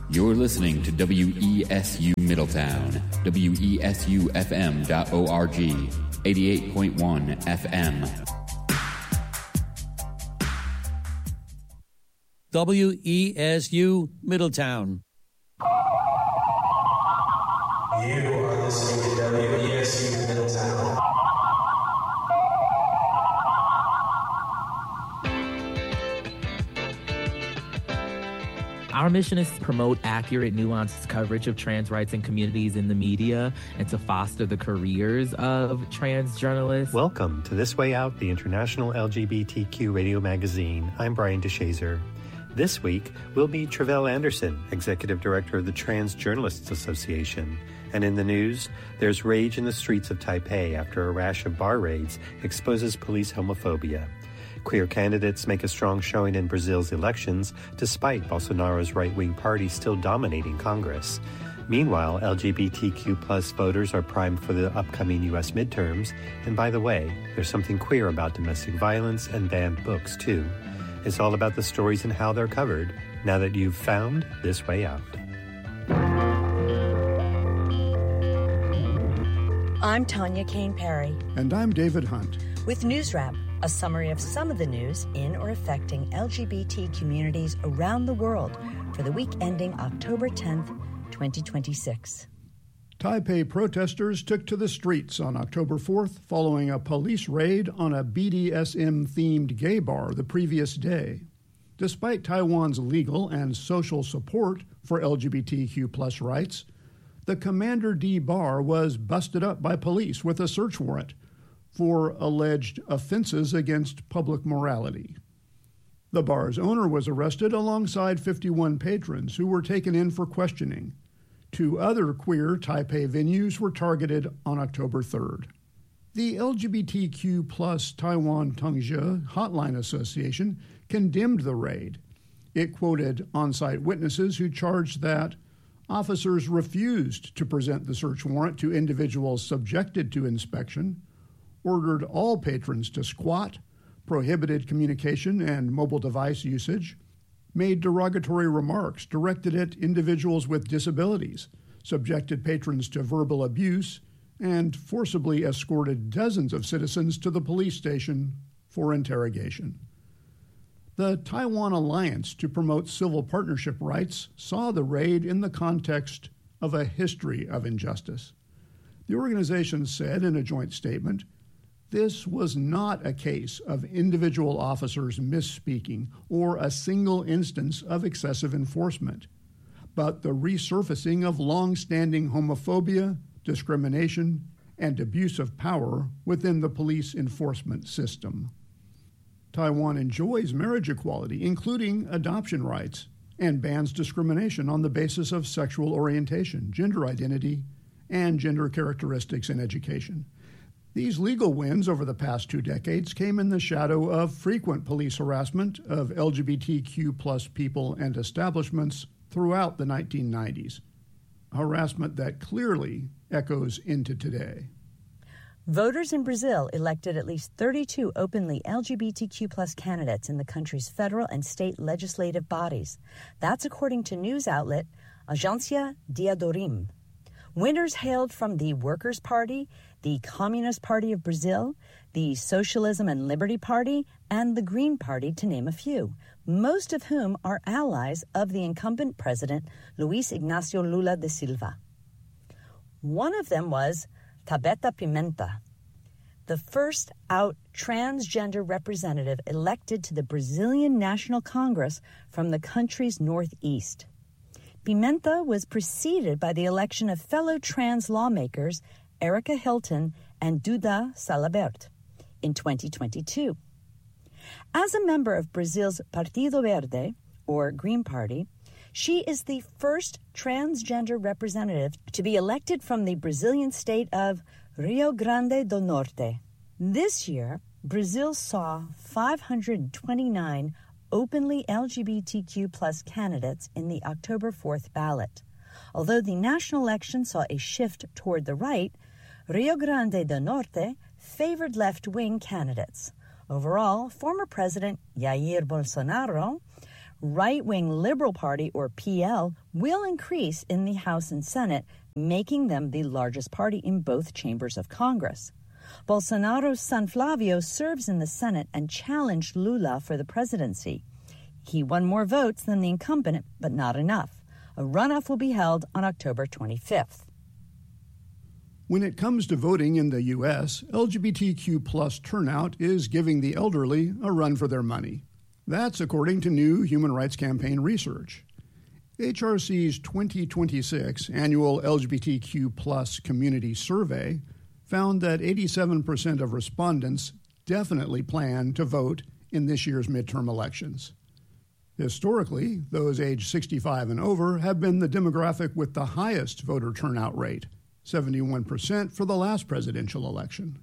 You're listening to WESU Middletown, WESUFM.org, 88.1 FM. WESU Middletown. You are listening to WESU Middletown. Our mission is to promote accurate, nuanced coverage of trans rights and communities in the media and to foster the careers of trans journalists. Welcome to This Way Out, the international LGBTQ radio magazine. I'm Brian DeShazer. This week, we'll meet Travelle Anderson, Executive Director of the Trans Journalists Association. And in the news, there's rage in the streets of Taipei after a rash of bar raids exposes police homophobia. Queer candidates make a strong showing in Brazil's elections, despite Bolsonaro's right-wing party still dominating Congress. Meanwhile, LGBTQ plus voters are primed for the upcoming U.S. midterms. And by the way, there's something queer about domestic violence and banned books, too. It's all about the stories and how they're covered, now that you've found This Way Out. I'm Tanya Kane-Perry. And I'm David Hunt. With News Wrap, a summary of some of the news in or affecting LGBT communities around the world for the week ending October 10th, 2026. Taipei protesters took to the streets on October 4th following a police raid on a BDSM-themed gay bar the previous day. Despite Taiwan's legal and social support for LGBTQ plus rights, the Commander D bar was busted up by police with a search warrant for alleged offenses against public morality. The bar's owner was arrested alongside 51 patrons who were taken in for questioning. 2 other queer Taipei venues were targeted on October 3rd. The LGBTQ plus Taiwan Tongzhi Hotline Association condemned the raid. It quoted on-site witnesses who charged that officers refused to present the search warrant to individuals subjected to inspection, ordered all patrons to squat, prohibited communication and mobile device usage, made derogatory remarks directed at individuals with disabilities, subjected patrons to verbal abuse, and forcibly escorted dozens of citizens to the police station for interrogation. The Taiwan Alliance to Promote Civil Partnership Rights saw the raid in the context of a history of injustice. The organization said in a joint statement, "This was not a case of individual officers misspeaking or a single instance of excessive enforcement, but the resurfacing of long-standing homophobia, discrimination, and abuse of power within the police enforcement system." Taiwan enjoys marriage equality, including adoption rights, and bans discrimination on the basis of sexual orientation, gender identity, and gender characteristics in education. These legal wins over the past 2 decades came in the shadow of frequent police harassment of LGBTQ plus people and establishments throughout the 1990s, harassment that clearly echoes into today. Voters in Brazil elected at least 32 openly LGBTQ plus candidates in the country's federal and state legislative bodies. That's according to news outlet Agência Diadorim. Winners hailed from the Workers' Party, the Communist Party of Brazil, the Socialism and Liberty Party, and the Green Party, to name a few, most of whom are allies of the incumbent president, Luiz Inácio Lula da Silva. One of them was Tabeta Pimenta, the first out transgender representative elected to the Brazilian National Congress from the country's northeast. Pimenta was preceded by the election of fellow trans lawmakers Erica Hilton and Duda Salabert in 2022. As a member of Brazil's Partido Verde, or Green Party, she is the first transgender representative to be elected from the Brazilian state of Rio Grande do Norte. This year, Brazil saw 529 openly LGBTQ plus candidates in the October 4th ballot. Although the national election saw a shift toward the right, Rio Grande do Norte favored left-wing candidates. Overall, former President Jair Bolsonaro right-wing Liberal Party, or PL, will increase in the House and Senate, making them the largest party in both chambers of Congress. Bolsonaro's son Flavio serves in the Senate and challenged Lula for the presidency. He won more votes than the incumbent, but not enough. A runoff will be held on October 25th. When it comes to voting in the U.S., LGBTQ plus turnout is giving the elderly a run for their money. That's according to new Human Rights Campaign research. HRC's 2026 annual LGBTQ plus community survey found that 87% of respondents definitely plan to vote in this year's midterm elections. Historically, those aged 65 and over have been the demographic with the highest voter turnout rate, 71% for the last presidential election.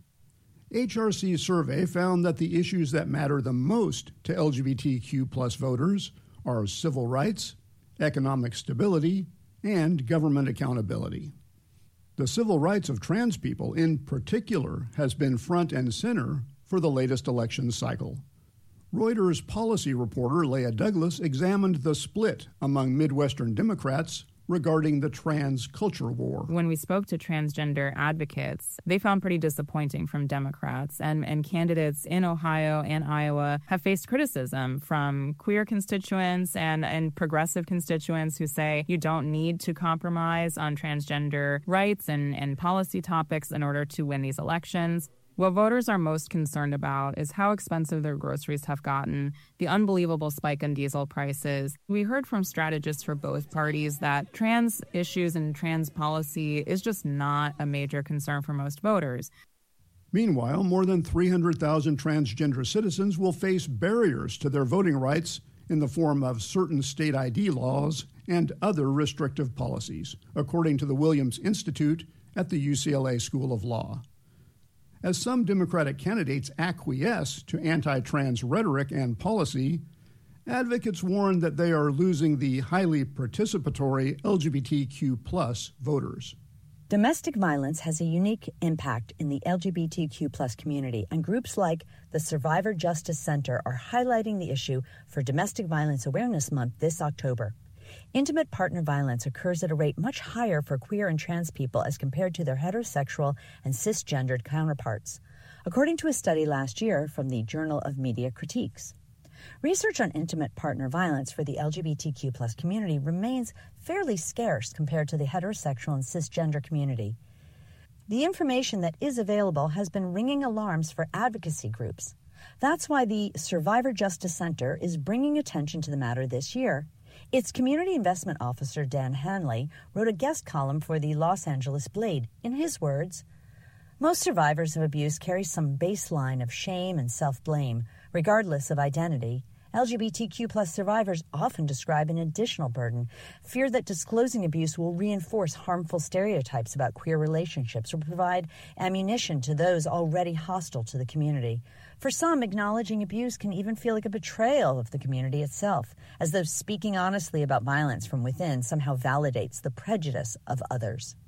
HRC's survey found that the issues that matter the most to LGBTQ plus voters are civil rights, economic stability, and government accountability. The civil rights of trans people in particular has been front and center for the latest election cycle. Reuters policy reporter Leah Douglas examined the split among Midwestern Democrats regarding the trans culture war. When we spoke to transgender advocates, they found pretty disappointing from Democrats, and candidates in Ohio and Iowa have faced criticism from queer constituents and progressive constituents who say you don't need to compromise on transgender rights and policy topics in order to win these elections. What voters are most concerned about is how expensive their groceries have gotten, the unbelievable spike in diesel prices. We heard from strategists for both parties that trans issues and trans policy is just not a major concern for most voters. Meanwhile, more than 300,000 transgender citizens will face barriers to their voting rights in the form of certain state ID laws and other restrictive policies, according to the Williams Institute at the UCLA School of Law. As some Democratic candidates acquiesce to anti-trans rhetoric and policy, advocates warn that they are losing the highly participatory LGBTQ plus voters. Domestic violence has a unique impact in the LGBTQ plus community, and groups like the Survivor Justice Center are highlighting the issue for Domestic Violence Awareness Month this October. Intimate partner violence occurs at a rate much higher for queer and trans people as compared to their heterosexual and cisgendered counterparts, according to a study last year from the Journal of Media Critiques. Research on intimate partner violence for the LGBTQ plus community remains fairly scarce compared to the heterosexual and cisgender community. The information that is available has been ringing alarms for advocacy groups. That's why the Survivor Justice Center is bringing attention to the matter this year. Its community investment officer, Dan Hanley, wrote a guest column for the Los Angeles Blade. In his words, most survivors of abuse carry some baseline of shame and self-blame, regardless of identity. LGBTQ plus survivors often describe an additional burden, fear that disclosing abuse will reinforce harmful stereotypes about queer relationships or provide ammunition to those already hostile to the community. For some, acknowledging abuse can even feel like a betrayal of the community itself, as though speaking honestly about violence from within somehow validates the prejudice of others.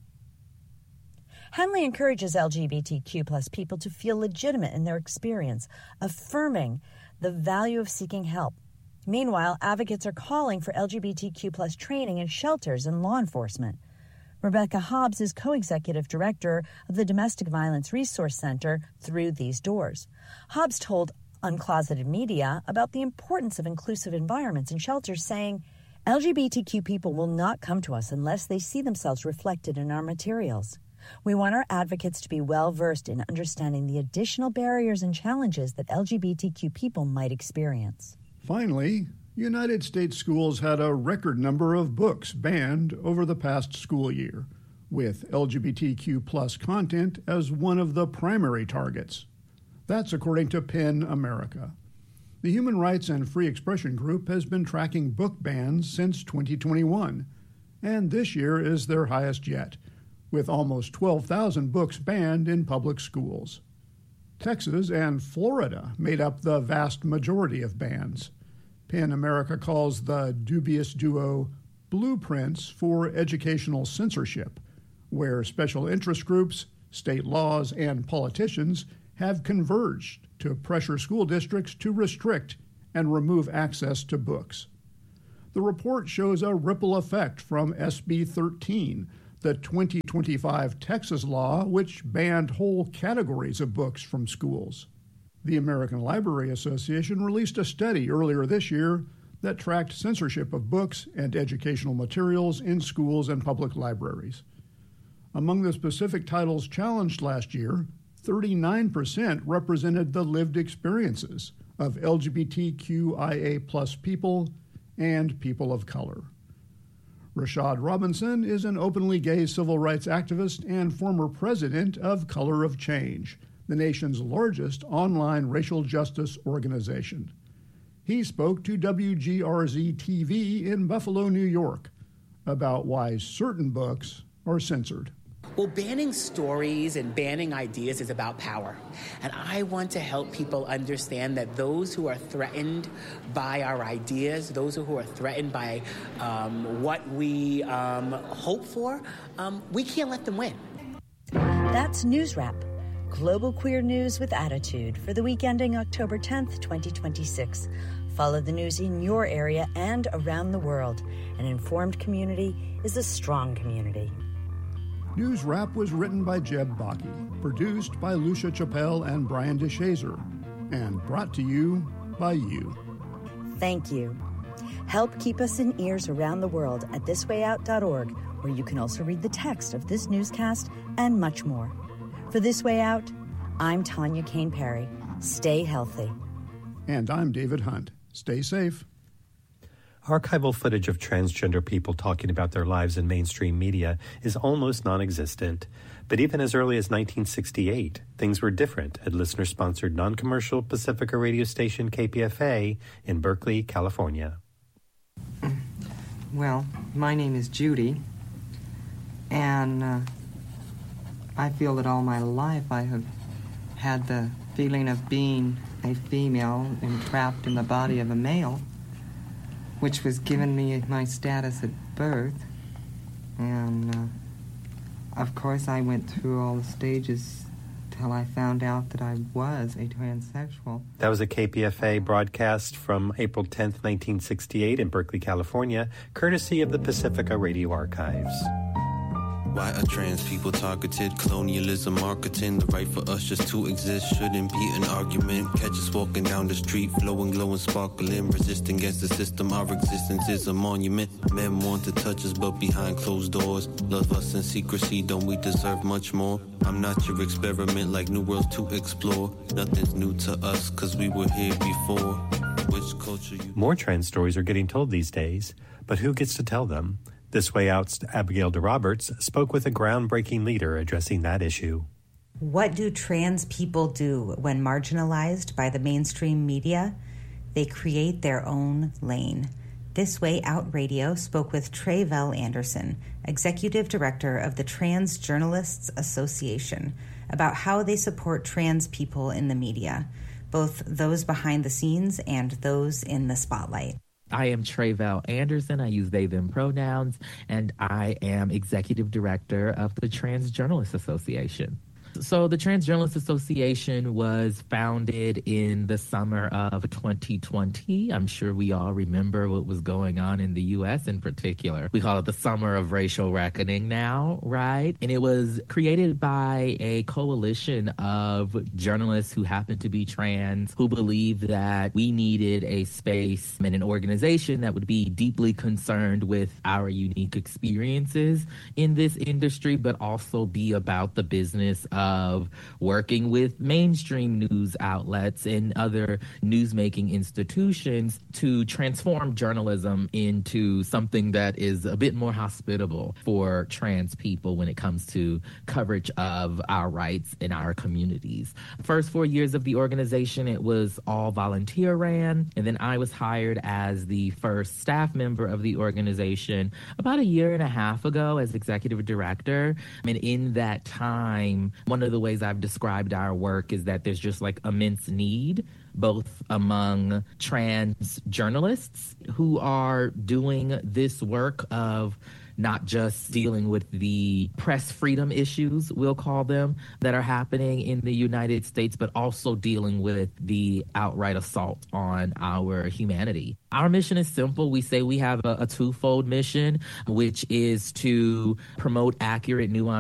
Hanley encourages LGBTQ plus people to feel legitimate in their experience, affirming the value of seeking help. Meanwhile, advocates are calling for LGBTQ plus training in shelters and law enforcement. Rebecca Hobbs is co-executive director of the Domestic Violence Resource Center Through These Doors. Hobbs told Uncloseted Media about the importance of inclusive environments and shelters, saying, LGBTQ people will not come to us unless they see themselves reflected in our materials. We want our advocates to be well-versed in understanding the additional barriers and challenges that LGBTQ people might experience. Finally, United States schools had a record number of books banned over the past school year, with LGBTQ plus content as one of the primary targets. That's according to PEN America. The Human Rights and Free Expression Group has been tracking book bans since 2021, and this year is their highest yet, with almost 12,000 books banned in public schools. Texas and Florida made up the vast majority of bans. PEN America calls the dubious duo blueprints for educational censorship, where special interest groups, state laws, and politicians have converged to pressure school districts to restrict and remove access to books. The report shows a ripple effect from SB 13, the 2025 Texas law which banned whole categories of books from schools. The American Library Association released a study earlier this year that tracked censorship of books and educational materials in schools and public libraries. Among the specific titles challenged last year, 39% represented the lived experiences of LGBTQIA+ people and people of color. Rashad Robinson is an openly gay civil rights activist and former president of Color of Change, the nation's largest online racial justice organization. He spoke to WGRZ-TV in Buffalo, New York, about why certain books are censored. Well, banning stories and banning ideas is about power. And I want to help people understand that those who are threatened by our ideas, those who are threatened by what we hope for, we can't let them win. That's News Wrap, global queer news with attitude for the week ending October 10th, 2026. Follow the news in your area and around the world. An informed community is a strong community. News Wrap was written by Jeb Bakke, produced by Lucia Chappelle and Brian DeShazer, and brought to you by you. Thank you. Help keep us in ears around the world at thiswayout.org, where you can also read the text of this newscast and much more. For This Way Out, I'm Tanya Kane Perry. Stay healthy. And I'm David Hunt. Stay safe. Archival footage of transgender people talking about their lives in mainstream media is almost non-existent. But even as early as 1968, things were different at listener-sponsored non-commercial Pacifica radio station KPFA in Berkeley, California. Well, my name is Judy, and I feel that all my life I have had the feeling of being a female entrapped in the body of a male, which was given me my status at birth. And, of course, I went through all the stages till I found out that I was a transsexual. That was a KPFA broadcast from April 10th, 1968 in Berkeley, California, courtesy of the Pacifica Radio Archives. Why are trans people targeted? Colonialism, marketing, the right for us just to exist shouldn't be an argument. Catch us walking down the street, flowing, glowing, sparkling, resisting against the system. Our existence is a monument. Men want to touch us, but behind closed doors. Love us in secrecy, don't we deserve much more? I'm not your experiment, like new worlds to explore. Nothing's new to us, cause we were here before. Which culture you... More trans stories are getting told these days, but who gets to tell them? This Way Out's Abigail DeRoberts spoke with a groundbreaking leader addressing that issue. What do trans people do when marginalized by the mainstream media? They create their own lane. This Way Out Radio spoke with Tre'vell Anderson, Executive Director of the Trans Journalists Association, about how they support trans people in the media, both those behind the scenes and those in the spotlight. I am Tre'vell Anderson. I use they, them pronouns, and I am Executive Director of the Trans Journalists Association. So the Trans Journalists Association was founded in the summer of 2020. I'm sure we all remember what was going on in the U.S. in particular. We call it the Summer of Racial Reckoning now, right? And it was created by a coalition of journalists who happened to be trans, who believed that we needed a space and an organization that would be deeply concerned with our unique experiences in this industry, but also be about the business of working with mainstream news outlets and other newsmaking institutions to transform journalism into something that is a bit more hospitable for trans people when it comes to coverage of our rights in our communities. First 4 years of the organization, it was all volunteer ran, and then I was hired as the first staff member of the organization about a year and a half ago as executive director. And in that time, one one of the ways I've described our work is that there's just like immense need, both among trans journalists who are doing this work of not just dealing with the press freedom issues, we'll call them, that are happening in the United States, but also dealing with the outright assault on our humanity. Our mission is simple. We say we have a twofold mission, which is to promote accurate, nuanced